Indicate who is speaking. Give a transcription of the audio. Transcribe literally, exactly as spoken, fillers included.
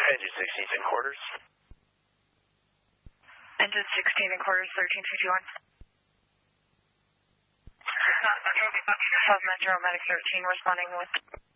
Speaker 1: Engine sixteen and quarters.
Speaker 2: Engine sixteen and quarters, thirteen fifty-one. South Metro, Medic thirteen responding with